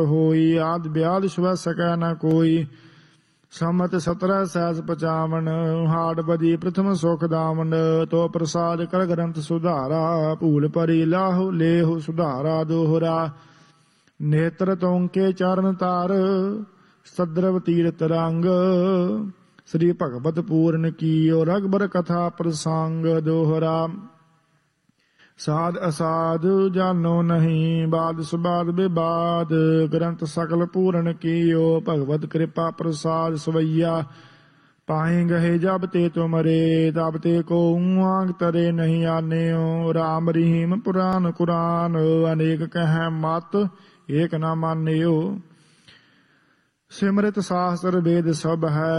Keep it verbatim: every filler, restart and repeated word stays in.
होई आद ब्याद शुभ सकै न कोई। समत सत्रह सहस पचावन हाड़ बदी प्रथम सुख दामन। तो प्रसाद कर ग्रंथ सुधारा भूल परी लाहु लेहु सुधारा दोहरा। नेत्र तोंके चरण तार सद्रव तीरथ रंग। श्री भगवत पूर्ण कीयो रघुबर कथा प्रसंग दोहरा। साध असाध जानो नहीं बाद सुबाद विवाद। ग्रंथ सकल पूर्ण कीयो भगवत कृपा प्रसाद सवैया। पाए गहे जब ते तुमरे तब ते को आंग तरे नहीं आन्यो। राम रहीम पुराण कुरान अनेक कह मत एक न मान्यो। सिमरत शास्त्र वेद सब है